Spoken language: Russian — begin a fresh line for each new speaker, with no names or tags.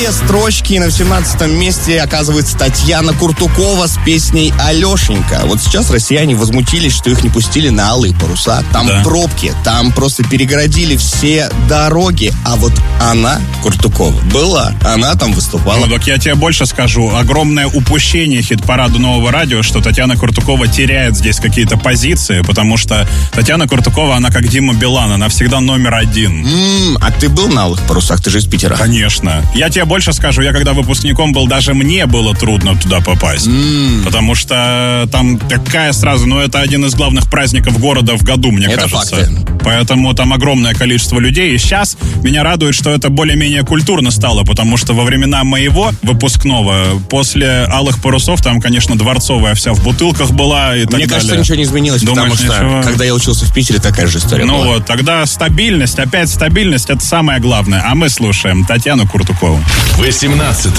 2 строчки, и на 17-м месте оказывается Татьяна Куртукова с песней «Алешенька». Вот сейчас россияне возмутились, что их не пустили на «Алые паруса». Там пробки, там просто перегородили все дороги. А вот она, Куртукова, была. Она там выступала.
Ну, так я тебе больше скажу. Огромное упущение хит-парада Нового радио, что Татьяна Куртукова теряет здесь какие-то позиции, потому что Татьяна Куртукова, она как Дима Билан, она всегда номер 1.
А ты был на «Алых парусах»? Ты же из Питера.
Конечно. Я тебе больше скажу. Я когда выпускником был, даже мне было трудно туда попасть. Потому что там такая сразу... Ну, это один из главных праздников города в году, мне кажется.
Факты.
Поэтому там огромное количество людей. И сейчас меня радует, что это более-менее культурно стало, потому что во времена моего выпускного, после «Алых парусов», там, конечно, дворцовая вся в бутылках была и так далее.
Мне кажется, ничего не изменилось,
Думаешь,
потому что,
ничего?
когда я учился в Питере, такая же история была.
Ну вот, тогда стабильность, опять стабильность, это самое главное. А мы слушаем Татьяну Куртукову.
18